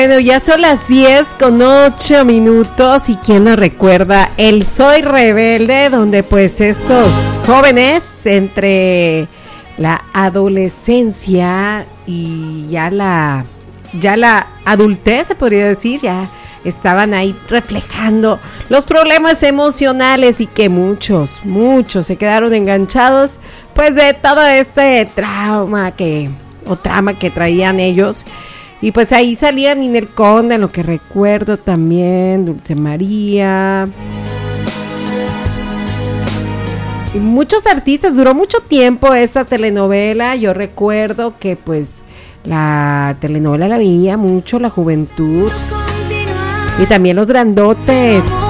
Bueno, ya son las 10:08 y quién nos recuerda el Soy Rebelde, donde pues estos jóvenes entre la adolescencia y ya la adultez, se podría decir, ya estaban ahí reflejando los problemas emocionales y que muchos se quedaron enganchados pues de todo este trama que traían ellos. Y pues ahí salía Ninel Conde, en lo que recuerdo también, Dulce María. Y muchos artistas, duró mucho tiempo esa telenovela. Yo recuerdo que pues la telenovela la veía mucho la juventud. Y también los grandotes.